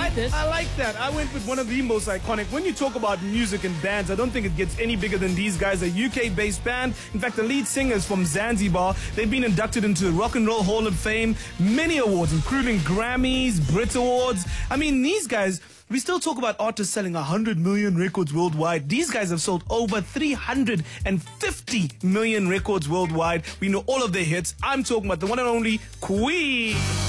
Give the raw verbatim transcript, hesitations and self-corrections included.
like this. I like that. I went with one of the most iconic. When you talk about music and bands, I don't think it gets any bigger than these guys. A U K-based band. In fact, the lead singer is from Zanzibar. They've been inducted into the Rock and Roll Hall of Fame. Many awards, including Grammys, Brit Awards. I mean, these guys... We still talk about artists selling one hundred million records worldwide. These guys have sold over three hundred fifty million records worldwide. We know all of their hits. I'm talking about the one and only Queen.